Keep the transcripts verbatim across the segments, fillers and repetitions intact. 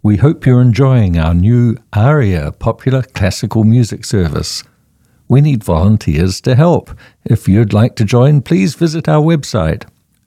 We hope you're enjoying our new ARIA popular classical music service. We need volunteers to help. If you'd like to join, please visit our website,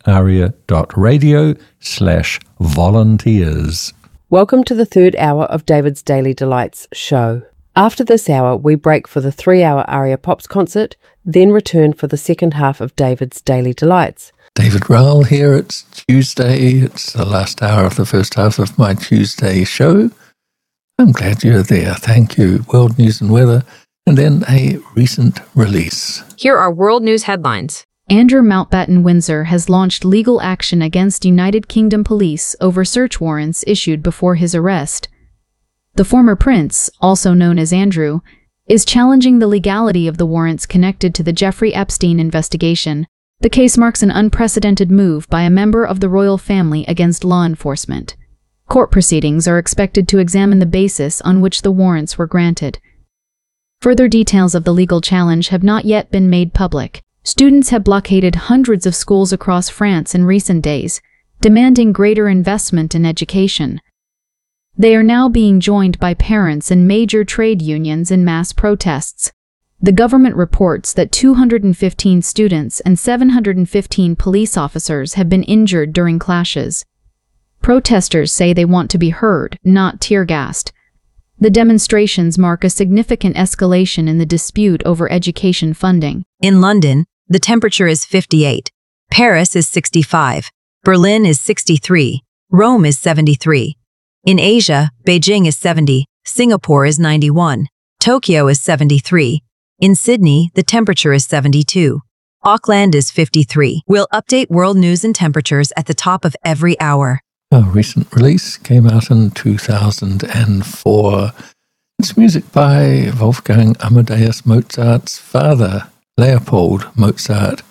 aria.radio slash volunteers. Welcome to the third hour of David's Daily Delights show. After this hour, we break for the three-hour ARIA Pops concert, then return for the second half of David's Daily Delights. David Rowell here. It's Tuesday. It's the last hour of the first half of my Tuesday show. I'm glad you're there. Thank you. World news and weather, and then a recent release. Here are world news headlines. Andrew Mountbatten Windsor has launched legal action against United Kingdom police over search warrants issued before his arrest. The former prince, also known as Andrew, is challenging the legality of the warrants connected to the Jeffrey Epstein investigation. The case marks an unprecedented move by a member of the royal family against law enforcement. Court proceedings are expected to examine the basis on which the warrants were granted. Further details of the legal challenge have not yet been made public. Students have blockaded hundreds of schools across France in recent days, demanding greater investment in education. They are now being joined by parents and major trade unions in mass protests. The government reports that two hundred fifteen students and seven hundred fifteen police officers have been injured during clashes. Protesters say they want to be heard, not tear-gassed. The demonstrations mark a significant escalation in the dispute over education funding. In London, the temperature is fifty-eight. Paris is sixty-five. Berlin is sixty-three. Rome is seventy-three. In Asia, Beijing is seventy. Singapore is ninety-one. Tokyo is seventy-three. In Sydney, the temperature is seventy-two. Auckland is fifty-three. We'll update world news and temperatures at the top of every hour. A recent release came out in two thousand four. It's music by Wolfgang Amadeus Mozart's father, Leopold Mozart.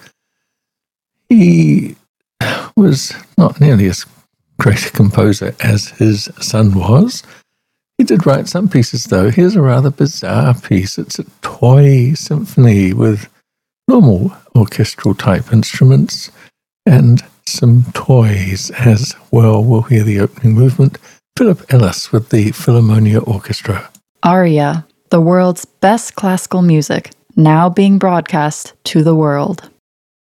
He was not nearly as great a composer as his son was. He did write some pieces, though. Here's a rather bizarre piece. It's a toy symphony with normal orchestral-type instruments and some toys as well. We'll hear the opening movement. Philip Ellis with the Philharmonia Orchestra. ARIA, the world's best classical music, now being broadcast to the world.